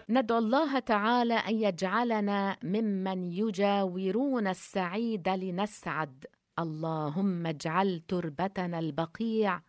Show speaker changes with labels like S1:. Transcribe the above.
S1: ندعو الله تعالى أن يجعلنا ممن يجاورون السعيد لنسعد. اللهم اجعل تربتنا البقيع